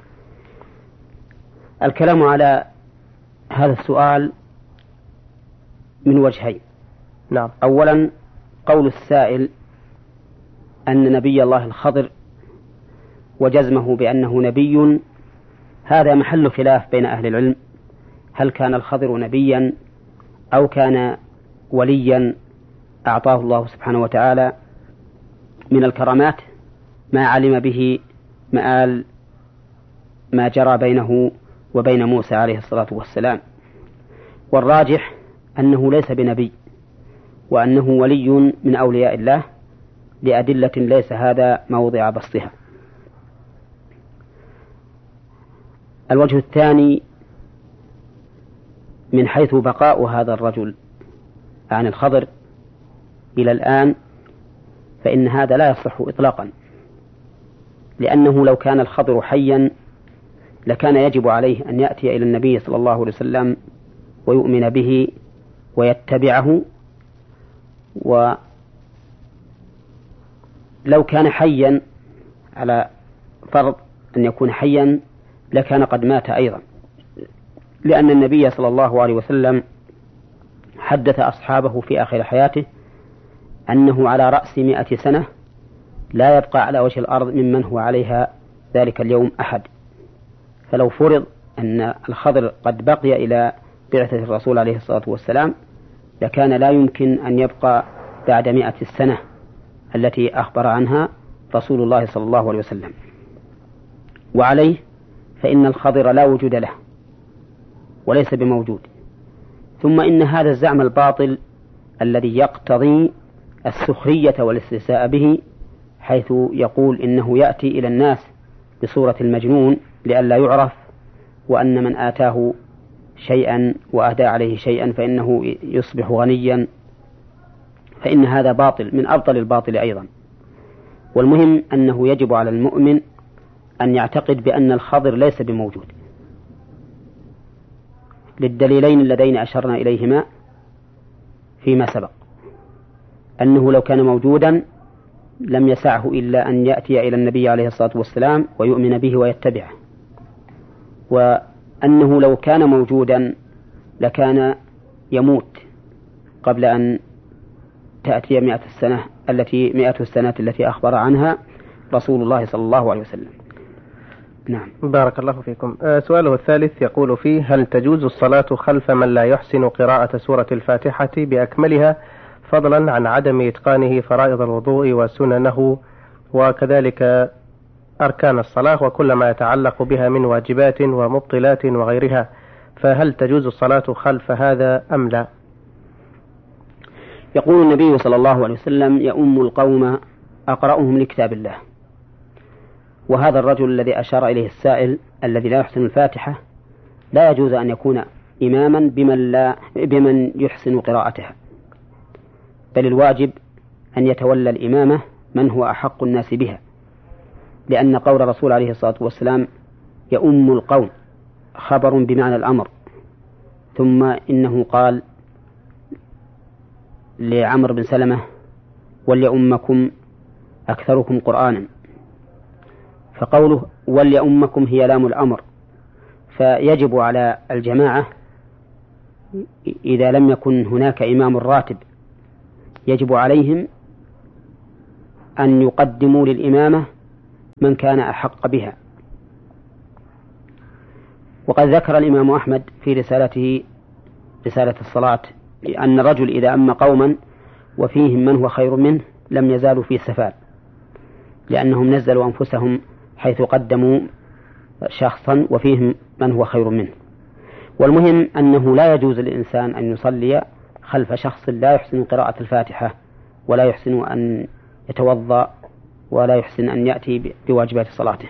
الكلام على هذا السؤال من وجهين. نعم. أولا، قول السائل أن نبي الله الخضر وجزمه بأنه نبي، هذا محل خلاف بين أهل العلم، هل كان الخضر نبيا أو كان وليا أعطاه الله سبحانه وتعالى من الكرامات ما علم به مآل ما جرى بينه وبين موسى عليه الصلاة والسلام. والراجح أنه ليس بنبي، وأنه ولي من أولياء الله لأدلة ليس هذا موضع بسطها. الوجه الثاني من حيث بقاء هذا الرجل عن الخضر إلى الآن، فإن هذا لا يصح إطلاقا، لأنه لو كان الخضر حيا لكان يجب عليه أن يأتي إلى النبي صلى الله عليه وسلم ويؤمن به ويتبعه. ولو كان حيا على فرض أن يكون حيا لكان قد مات أيضا، لأن النبي صلى الله عليه وسلم حدث أصحابه في آخر حياته أنه على رأس مئة سنة لا يبقى على وجه الأرض ممن هو عليها ذلك اليوم أحد. فلو فرض أن الخضر قد بقي إلى بعثة الرسول عليه الصلاة والسلام لكان لا يمكن أن يبقى بعد مئة السنة التي أخبر عنها رسول الله صلى الله عليه وسلم. وعليه فإن الخضر لا وجود له وليس بموجود. ثم إن هذا الزعم الباطل الذي يقتضي السخرية والاستهزاء به، حيث يقول إنه يأتي إلى الناس بصورة المجنون لئلا يعرف، وأن من آتاه شيئا وأهدى عليه شيئا فإنه يصبح غنيا، فإن هذا باطل من أبطل الباطل أيضا. والمهم أنه يجب على المؤمن أن يعتقد بأن الخضر ليس بموجود للدليلين اللذين أشرنا إليهما فيما سبق، أنه لو كان موجودا لم يسعه إلا أن يأتي إلى النبي عليه الصلاة والسلام ويؤمن به ويتبعه، وأنه لو كان موجودا لكان يموت قبل أن تأتي مئة السنة التي مئة السنة التي أخبر عنها رسول الله صلى الله عليه وسلم. نعم. بارك الله فيكم. سؤاله الثالث يقول فيه: هل تجوز الصلاة خلف من لا يحسن قراءة سورة الفاتحة بأكملها، فضلا عن عدم إتقانه فرائض الوضوء وسننه وكذلك أركان الصلاة وكل ما يتعلق بها من واجبات ومبطلات وغيرها، فهل تجوز الصلاة خلف هذا أم لا؟ يقول النبي صلى الله عليه وسلم: يؤم القوم أقرأهم لكتاب الله. وهذا الرجل الذي أشار إليه السائل الذي لا يحسن الفاتحة لا يجوز أن يكون إماما بمن, لا بمن يحسن قراءتها، بل الواجب أن يتولى الإمامة من هو أحق الناس بها، لأن قول الرسول عليه الصلاة والسلام يؤم القوم خبر بمعنى الأمر. ثم إنه قال لعمر بن سلمة: وليؤمكم أكثركم قرآنا، فقوله وليؤمكم هي لام الأمر، فيجب على الجماعة إذا لم يكن هناك إمام راتب يجب عليهم أن يقدموا للإمامة من كان أحق بها. وقد ذكر الإمام أحمد في رسالته رسالة الصلاة أن الرجل إذا أم قوما وفيهم من هو خير منه لم يزالوا في سفال، لأنهم نزلوا أنفسهم حيث قدموا شخصا وفيهم من هو خير منه. والمهم أنه لا يجوز للإنسان أن يصلي خلف شخص لا يحسن قراءة الفاتحة ولا يحسن أن يتوضأ ولا يحسن أن يأتي بواجبات صلاته.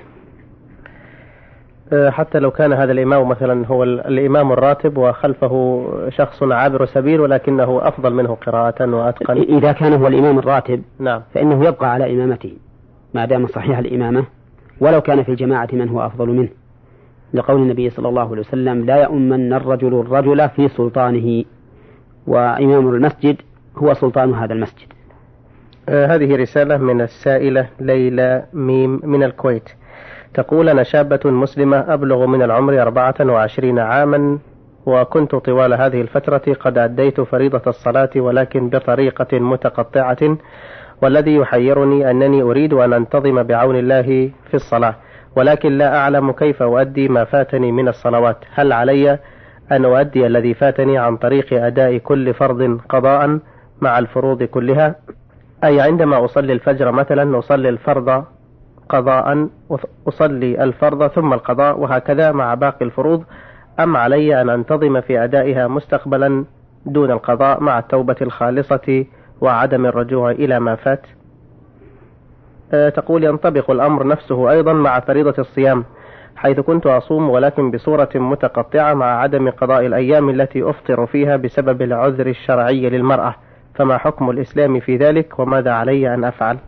حتى لو كان هذا الإمام مثلا هو الإمام الراتب وخلفه شخص عابر سبيل ولكنه أفضل منه قراءة وأتقن. إذا كان هو الإمام الراتب نعم. فإنه يبقى على إمامته ما دام صحيح الإمامة، ولو كان في الجماعة من هو أفضل منه، لقول النبي صلى الله عليه وسلم: لا يؤمن الرجل الرجل في سلطانه، وإمام المسجد هو سلطان هذا المسجد. آه هذه رسالة من السائلة ليلى ميم من الكويت، تقول: أنا شابة مسلمة أبلغ من العمر أربعة وعشرين عاما، وكنت طوال هذه الفترة قد أديت فريضة الصلاة ولكن بطريقة متقطعة، والذي يحيرني أنني أريد أن أنتظم بعون الله في الصلاة، ولكن لا أعلم كيف أؤدي ما فاتني من الصلوات. هل علي أن أؤدي الذي فاتني عن طريق أداء كل فرض قضاء مع الفروض كلها؟ أي عندما أصلي الفجر مثلا أصلي الفرض قضاء، أصلي الفرض ثم القضاء، وهكذا مع باقي الفروض، أم علي أن أنتظم في أدائها مستقبلا دون القضاء مع التوبة الخالصة وعدم الرجوع إلى ما فات؟ أه تقول: ينطبق الأمر نفسه أيضا مع فريضة الصيام، حيث كنت أصوم ولكن بصورة متقطعة مع عدم قضاء الأيام التي أفطر فيها بسبب العذر الشرعي للمرأة، فما حكم الإسلام في ذلك وماذا علي أن أفعل؟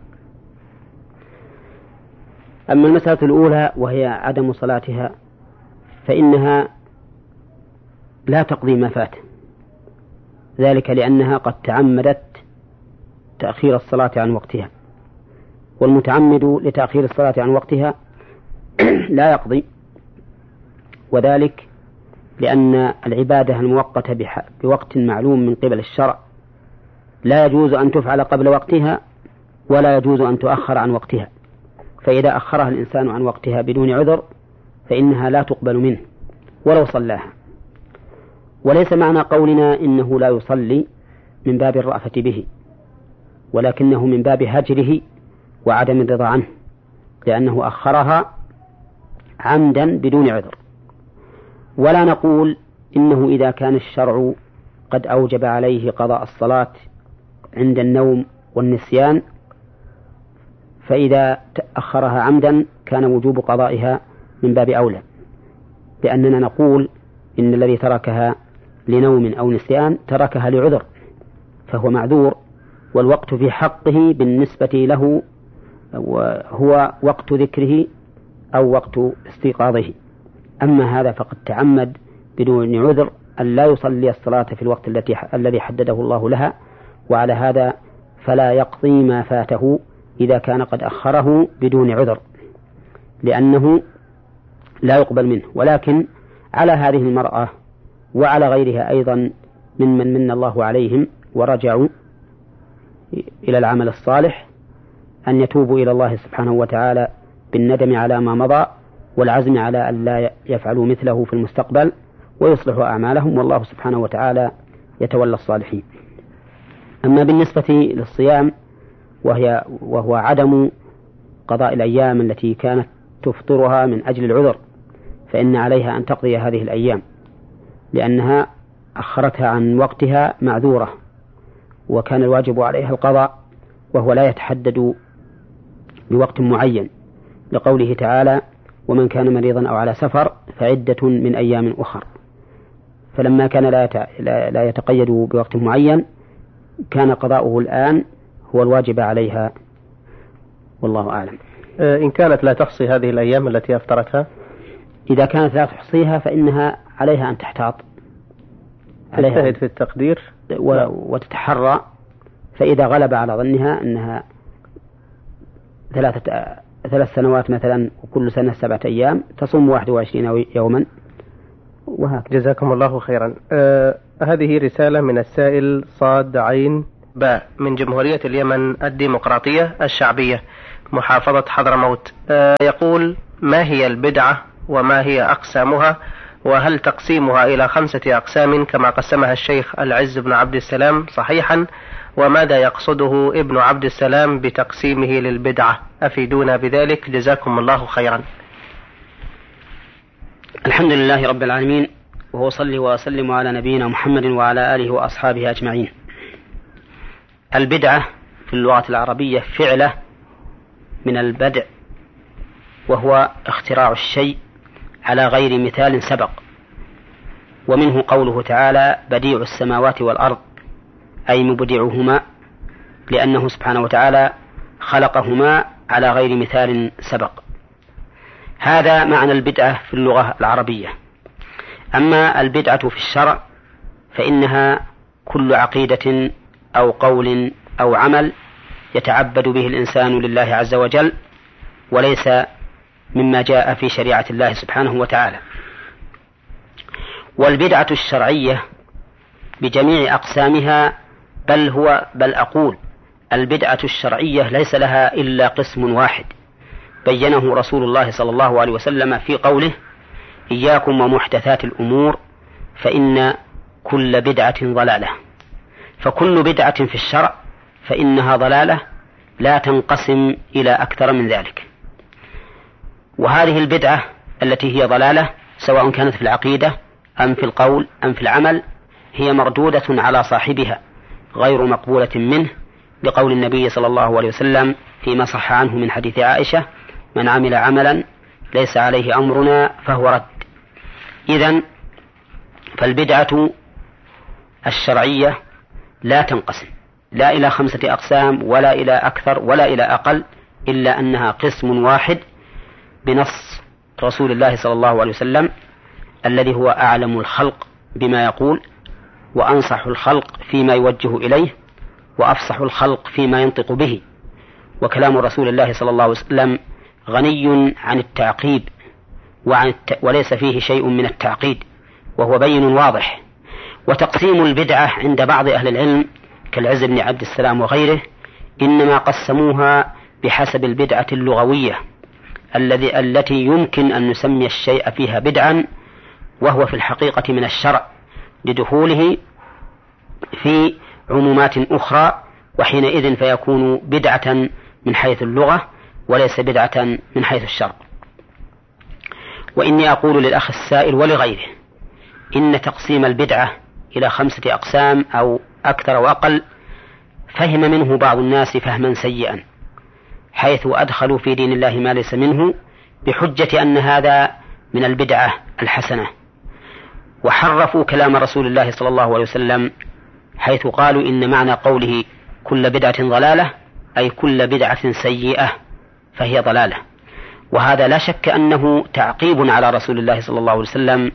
أما المسألة الأولى وهي عدم صلاتها فإنها لا تقضي ما فات، ذلك لأنها قد تعمدت تأخير الصلاة عن وقتها، والمتعمد لتأخير الصلاة عن وقتها لا يقضي، وذلك لأن العبادة المؤقتة بوقت معلوم من قبل الشرع لا يجوز أن تفعل قبل وقتها ولا يجوز أن تؤخر عن وقتها، فإذا أخرها الإنسان عن وقتها بدون عذر فإنها لا تقبل منه ولو صلاها. وليس معنى قولنا إنه لا يصلي من باب الرأفة به، ولكنه من باب هجره وعدم الرضا عنه، لأنه أخرها عمدا بدون عذر. ولا نقول إنه إذا كان الشرع قد أوجب عليه قضاء الصلاة عند النوم والنسيان فإذا أخرها عمدا كان وجوب قضائها من باب أولى، لأننا نقول إن الذي تركها لنوم أو نسيان تركها لعذر فهو معذور، والوقت في حقه بالنسبة له هو وقت ذكره أو وقت استيقاظه. أما هذا فقد تعمد بدون عذر أن لا يصلي الصلاة في الوقت التي الذي حدده الله لها، وعلى هذا فلا يقضي ما فاته إذا كان قد أخره بدون عذر، لأنه لا يقبل منه. ولكن على هذه المرأة وعلى غيرها أيضا ممن من الله عليهم ورجعوا إلى العمل الصالح أن يتوبوا إلى الله سبحانه وتعالى بالندم على ما مضى والعزم على أن لا يفعلوا مثله في المستقبل ويصلحوا أعمالهم، والله سبحانه وتعالى يتولى الصالحين. أما بالنسبة للصيام وهي وهو عدم قضاء الأيام التي كانت تفطرها من أجل العذر، فإن عليها أن تقضي هذه الأيام لأنها أخرتها عن وقتها معذورة، وكان الواجب عليها القضاء وهو لا يتحدد بوقت معين، لقوله تعالى: ومن كان مريضا أو على سفر فعدة من أيام أخر. فلما كان لا يتقيد بوقت معين كان قضاؤه الآن هو الواجب عليها، والله أعلم. إن كانت لا تحصي هذه الأيام التي أفطرتها، إذا كانت لا تحصيها فإنها عليها أن تحتاط، تجتهد في التقدير وتتحرى، فإذا غلب على ظنها أنها ثلاثة ثلاث سنوات مثلا وكل سنة سبعة أيام تصوم واحد وعشرين يوما، وهكذا. جزاكم الله خيرا. أه هذه رسالة من السائل صاد عين باء من جمهورية اليمن الديمقراطية الشعبية محافظة حضرموت. يقول: ما هي البدعة وما هي أقسامها، وهل تقسيمها إلى خمسة أقسام كما قسمها الشيخ العز بن عبد السلام صحيحا؟ وماذا يقصده ابن عبد السلام بتقسيمه للبدعة؟ أفيدونا بذلك جزاكم الله خيرا. الحمد لله رب العالمين، وأصلي وأسلم على نبينا محمد وعلى آله وأصحابه أجمعين. البدعة في اللغة العربية فعلة من البدع، وهو اختراع الشيء على غير مثال سبق، ومنه قوله تعالى: بديع السماوات والأرض، أي مبدعهما، لأنه سبحانه وتعالى خلقهما على غير مثال سبق. هذا معنى البدعة في اللغة العربية. أما البدعة في الشرع فإنها كل عقيدة أو قول أو عمل يتعبد به الإنسان لله عز وجل، وليس مما جاء في شريعة الله سبحانه وتعالى. والبدعة الشرعية بجميع أقسامها، بل هو بل أقول البدعة الشرعية ليس لها إلا قسم واحد بينه رسول الله صلى الله عليه وسلم في قوله: إياكم ومحدثات الأمور فإن كل بدعة ضلالة. فكل بدعة في الشرع فإنها ضلالة لا تنقسم إلى أكثر من ذلك. وهذه البدعة التي هي ضلالة سواء كانت في العقيدة أم في القول أم في العمل هي مردودة على صاحبها غير مقبولة منه، لقول النبي صلى الله عليه وسلم فيما صح عنه من حديث عائشة: من عمل عملا ليس عليه أمرنا فهو رد. إذن فالبدعة الشرعية لا تنقسم لا إلى خمسة أقسام ولا إلى أكثر ولا إلى أقل، إلا أنها قسم واحد بنص رسول الله صلى الله عليه وسلم الذي هو أعلم الخلق بما يقول، وأنصح الخلق فيما يوجه إليه، وأفصح الخلق فيما ينطق به. وكلام رسول الله صلى الله عليه وسلم غني عن التعقيب وعن الت... وليس فيه شيء من التعقيد، وهو بين واضح. وتقسيم البدعة عند بعض أهل العلم كالعز بن عبد السلام وغيره إنما قسموها بحسب البدعة اللغوية الذي التي يمكن أن نسمي الشيء فيها بدعا، وهو في الحقيقة من الشرع لدخوله في عمومات أخرى، وحينئذ فيكون بدعة من حيث اللغة وليس بدعة من حيث الشرع. وإني أقول للأخ السائل ولغيره إن تقسيم البدعة إلى خمسة أقسام أو أكثر وأقل فهم منه بعض الناس فهما سيئا، حيث أدخلوا في دين الله ما ليس منه بحجة أن هذا من البدعة الحسنة، وحرفوا كلام رسول الله صلى الله عليه وسلم حيث قالوا إن معنى قوله كل بدعة ضلالة أي كل بدعة سيئة فهي ضلالة. وهذا لا شك أنه تعقيب على رسول الله صلى الله عليه وسلم،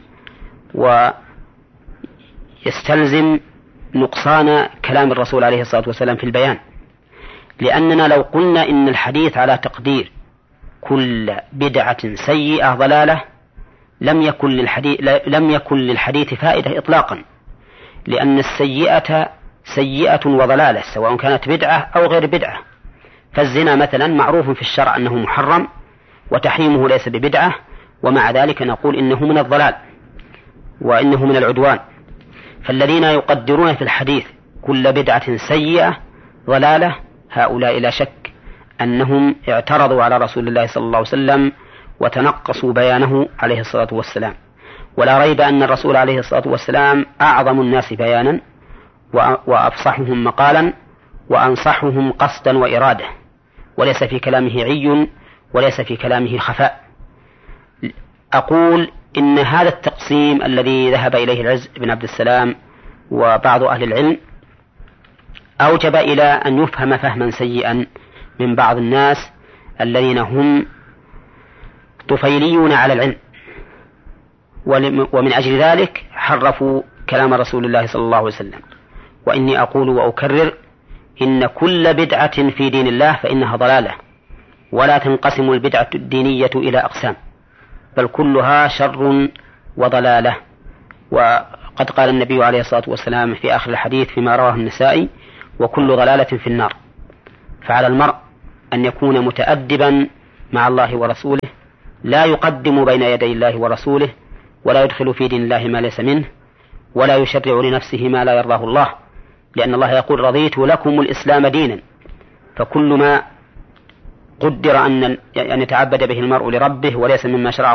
ويستلزم نقصان كلام الرسول عليه الصلاة والسلام في البيان، لأننا لو قلنا إن الحديث على تقدير كل بدعة سيئة ضلالة لم يكن للحديث, لم يكن للحديث فائدة إطلاقا، لأن السيئة سيئة وضلالة سواء كانت بدعة أو غير بدعة. فالزنا مثلا معروف في الشرع أنه محرم وتحريمه ليس ببدعة، ومع ذلك نقول إنه من الضلال وإنه من العدوان. فالذين يقدرون في الحديث كل بدعة سيئة ضلالة هؤلاء لا شك أنهم اعترضوا على رسول الله صلى الله عليه وسلم وتنقصوا بيانه عليه الصلاة والسلام. ولا ريب أن الرسول عليه الصلاة والسلام أعظم الناس بيانا وأفصحهم مقالا وأنصحهم قصدا وإرادة، وليس في كلامه عي وليس في كلامه خفاء. أقول إن هذا التقسيم الذي ذهب إليه العز بن عبد السلام وبعض أهل العلم أوجب إلى أن يفهم فهما سيئا من بعض الناس الذين هم طفيليون على العلم، ومن أجل ذلك حرفوا كلام رسول الله صلى الله عليه وسلم. وإني أقول وأكرر إن كل بدعة في دين الله فإنها ضلالة، ولا تنقسم البدعة الدينية إلى أقسام، بل كلها شر وضلالة. قد قال النبي عليه الصلاة والسلام في آخر الحديث فيما رواه النسائي: وكل ضلالة في النار. فعلى المرء أن يكون متأدبا مع الله ورسوله، لا يقدم بين يدي الله ورسوله، ولا يدخل في دين الله ما ليس منه، ولا يشرع لنفسه ما لا يرضاه الله، لأن الله يقول: رضيت لكم الإسلام دينا. فكل ما قدر أن يتعبد به المرء لربه وليس مما شرعه